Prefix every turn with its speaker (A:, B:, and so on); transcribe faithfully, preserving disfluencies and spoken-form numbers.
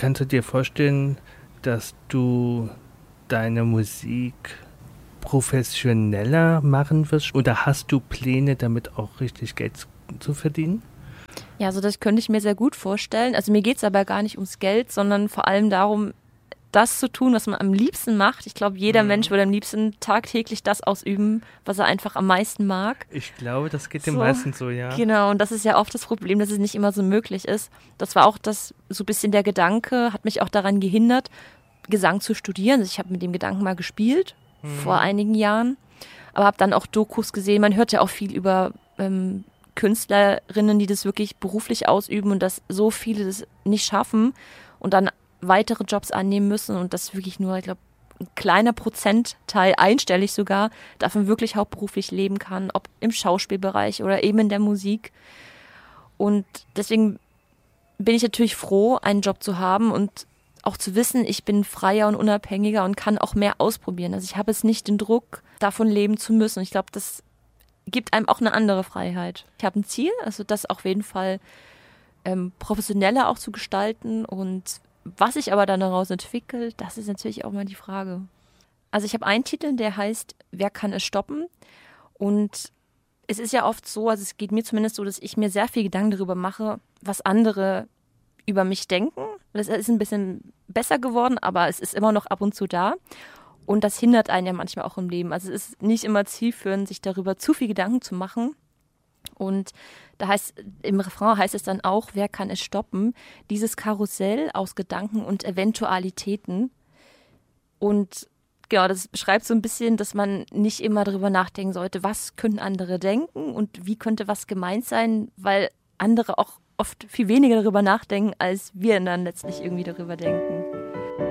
A: Kannst du dir vorstellen, dass du deine Musik professioneller machen wirst? Oder hast du Pläne, damit auch richtig Geld zu verdienen?
B: Ja, also das könnte ich mir sehr gut vorstellen. Also mir geht es aber gar nicht ums Geld, sondern vor allem darum, das zu tun, was man am liebsten macht. Ich glaube, jeder mhm. Mensch würde am liebsten tagtäglich das ausüben, was er einfach am meisten mag.
A: Ich glaube, das geht
B: so,
A: den meisten so, ja.
B: Genau, und das ist ja oft das Problem, dass es nicht immer so möglich ist. Das war auch das, so ein bisschen der Gedanke, hat mich auch daran gehindert, Gesang zu studieren. Also ich habe mit dem Gedanken mal gespielt, mhm. vor einigen Jahren, aber habe dann auch Dokus gesehen. Man hört ja auch viel über ähm, Künstlerinnen, die das wirklich beruflich ausüben und dass so viele das nicht schaffen und dann weitere Jobs annehmen müssen und das wirklich nur, ich glaube, ein kleiner Prozentteil, einstellig sogar, davon wirklich hauptberuflich leben kann, ob im Schauspielbereich oder eben in der Musik. Und deswegen bin ich natürlich froh, einen Job zu haben und auch zu wissen, ich bin freier und unabhängiger und kann auch mehr ausprobieren. Also ich habe jetzt nicht den Druck, davon leben zu müssen. Ich glaube, das gibt einem auch eine andere Freiheit. Ich habe ein Ziel, also das auf jeden Fall ähm, professioneller auch zu gestalten und was sich aber dann daraus entwickelt, das ist natürlich auch mal die Frage. Also ich habe einen Titel, der heißt Wer kann es stoppen? Und es ist ja oft so, also es geht mir zumindest so, dass ich mir sehr viel Gedanken darüber mache, was andere über mich denken. Das ist ein bisschen besser geworden, aber es ist immer noch ab und zu da. Und das hindert einen ja manchmal auch im Leben. Also es ist nicht immer zielführend, sich darüber zu viel Gedanken zu machen. Und da heißt, im Refrain heißt es dann auch, wer kann es stoppen? Dieses Karussell aus Gedanken und Eventualitäten. Und genau, das beschreibt so ein bisschen, dass man nicht immer darüber nachdenken sollte, was könnten andere denken und wie könnte was gemeint sein, weil andere auch oft viel weniger darüber nachdenken, als wir dann letztlich irgendwie darüber denken.